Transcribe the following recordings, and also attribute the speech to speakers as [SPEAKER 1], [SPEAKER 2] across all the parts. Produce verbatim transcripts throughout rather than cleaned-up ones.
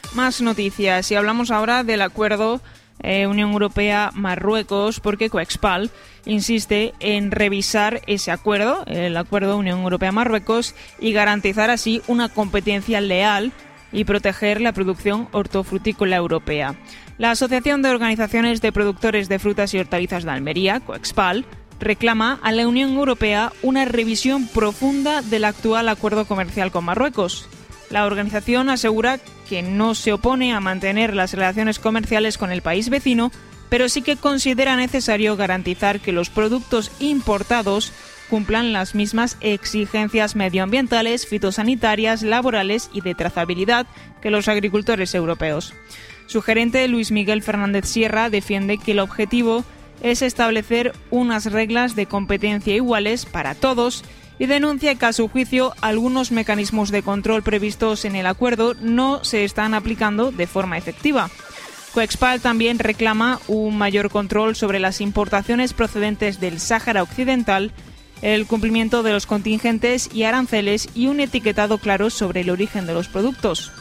[SPEAKER 1] Más noticias y hablamos ahora del acuerdo eh, Unión Europea-Marruecos, porque Coexpal insiste en revisar ese acuerdo, el acuerdo Unión Europea-Marruecos, y garantizar así una competencia leal y proteger la producción hortofrutícola europea. La Asociación de Organizaciones de Productores de Frutas y Hortalizas de Almería, Coexpal, reclama a la Unión Europea una revisión profunda del actual acuerdo comercial con Marruecos. La organización asegura que no se opone a mantener las relaciones comerciales con el país vecino, pero sí que considera necesario garantizar que los productos importados cumplan las mismas exigencias medioambientales, fitosanitarias, laborales y de trazabilidad que los agricultores europeos. Su gerente, Luis Miguel Fernández Sierra, defiende que el objetivo es establecer unas reglas de competencia iguales para todos y denuncia que, a su juicio, algunos mecanismos de control previstos en el acuerdo no se están aplicando de forma efectiva. Coexpal también reclama un mayor control sobre las importaciones procedentes del Sáhara Occidental, el cumplimiento de los contingentes y aranceles y un etiquetado claro sobre el origen de los productos.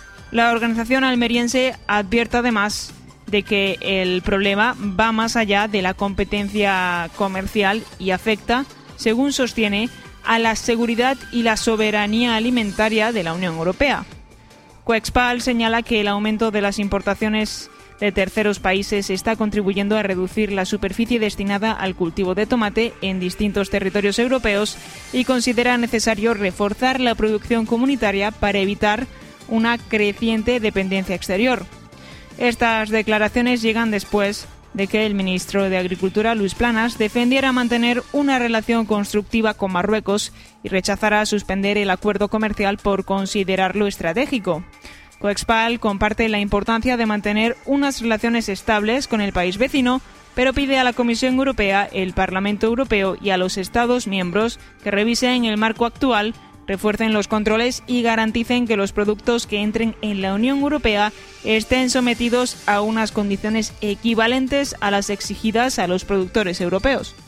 [SPEAKER 1] La organización almeriense advierte además de que el problema va más allá de la competencia comercial y afecta, según sostiene, a la seguridad y la soberanía alimentaria de la Unión Europea. Coexpal señala que el aumento de las importaciones de terceros países está contribuyendo a reducir la superficie destinada al cultivo de tomate en distintos territorios europeos y considera necesario reforzar la producción comunitaria para evitar una creciente dependencia exterior. Estas declaraciones llegan después de que el ministro de Agricultura, Luis Planas, defendiera mantener una relación constructiva con Marruecos y rechazara suspender el acuerdo comercial por considerarlo estratégico. Coexpal comparte la importancia de mantener unas relaciones estables con el país vecino, pero pide a la Comisión Europea, el Parlamento Europeo y a los Estados miembros que revisen el marco actual, refuercen los controles y garanticen que los productos que entren en la Unión Europea estén sometidos a unas condiciones equivalentes a las exigidas a los productores europeos.